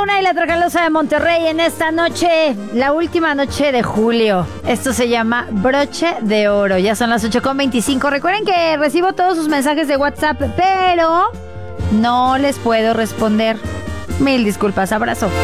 Luna y la Tracalosa de Monterrey en esta noche, la última noche de julio. Esto se llama Broche de Oro. Ya son las 8:25. Recuerden que recibo todos sus mensajes de WhatsApp, pero no les puedo responder. Mil disculpas, abrazo.